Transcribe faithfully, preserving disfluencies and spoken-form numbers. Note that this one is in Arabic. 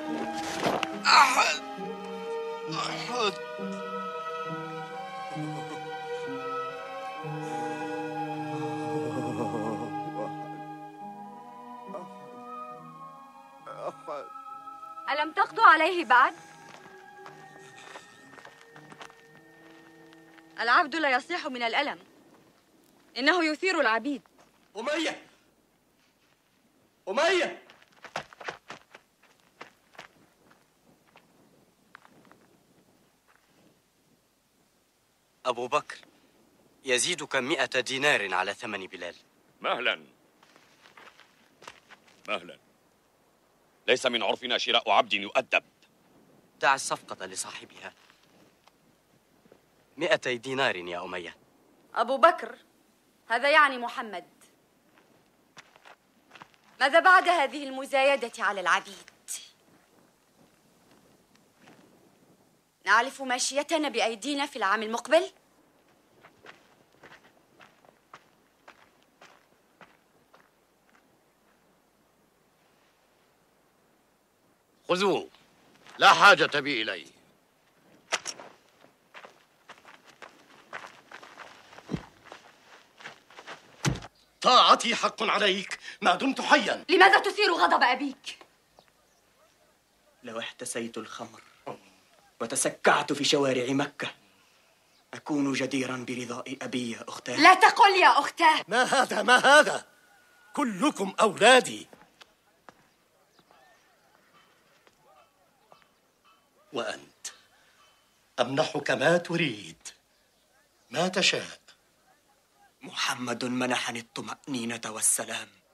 أحد أحد ألم تقضوا عليه بعد؟ العبد لا يصيح من الألم، إنه يثير العبيد. أمية أمية أبو بكر، يزيدك مئة دينار على ثمن بلال. مهلا مهلا، ليس من عرفنا شراء عبد يؤدب. دع الصفقة لصاحبها. مئتي دينار يا أمية. أبو بكر، هذا يعني محمد. ماذا بعد هذه المزايدة على العبيد؟ نعرف ماشيتنا بأيدينا في العام المقبل؟ خذوه، لا حاجة بي إليه. طاعتي حق عليك ما دمت حيا. لماذا تثير غضب أبيك؟ لو احتسيت الخمر وتسكعت في شوارع مكة أكون جديرا برضاء أبي يا أختاه. لا تقل يا أختاه. ما هذا ما هذا، كلكم أولادي. وأنت أمنحك ما تريد، ما تشاء. محمد منحني الطمأنينة والسلام،